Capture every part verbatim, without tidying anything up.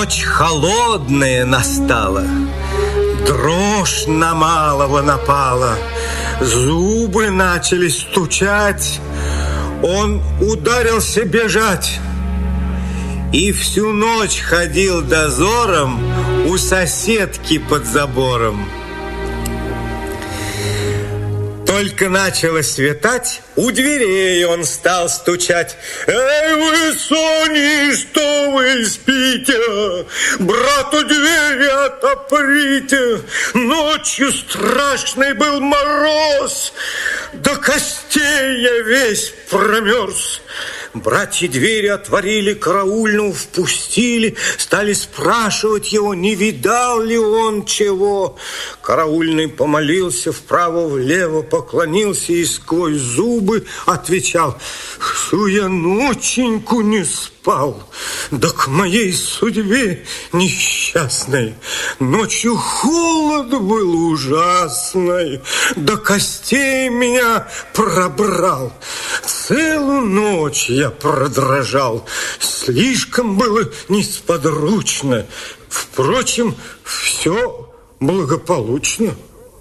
Ночь холодная настала, дрожь на малого напала, зубы начали стучать, он ударился бежать. И всю ночь ходил дозором у соседки под забором. Только начало светать, у дверей он стал стучать. Эй, вы, Сони, что вы спите? Брату двери отоприте. Ночью страшный был мороз, до костей я весь промерз. Братья двери отворили, караульного впустили, стали спрашивать его, не видал ли он чего. Караульный помолился, вправо-влево поклонился и сквозь зубы отвечал: что я ноченьку не спал, да к моей судьбе несчастной. Ночью холод был ужасный, до костей меня пробрал. Целую ночь я продрожал, слишком было несподручно. Впрочем, все благополучно.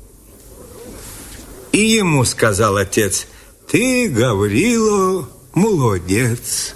И ему сказал отец: ты, Гаврила, молодец.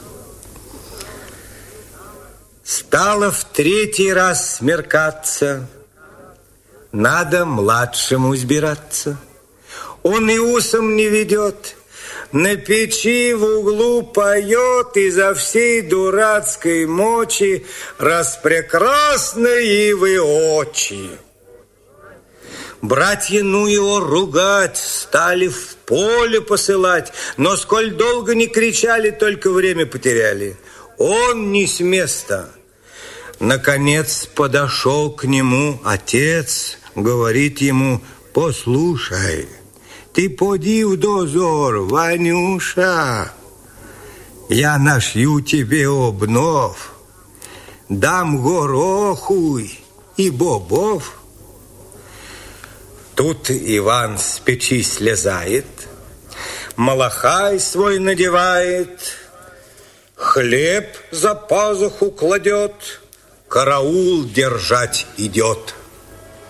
Стало в третий раз смеркаться, надо младшему избираться. Он и усом не ведет, на печи в углу поет изо всей дурацкой мочи распрекрасные вы очи. Братья, ну его ругать, стали в поле посылать, но сколь долго не кричали, только время потеряли. Он не с места. Наконец подошел к нему отец, говорит ему: послушай, ты поди в дозор, Ванюша, я нашью тебе обнов, дам гороху и бобов. Тут Иван с печи слезает, малахай свой надевает, хлеб за пазуху кладет, караул держать идет.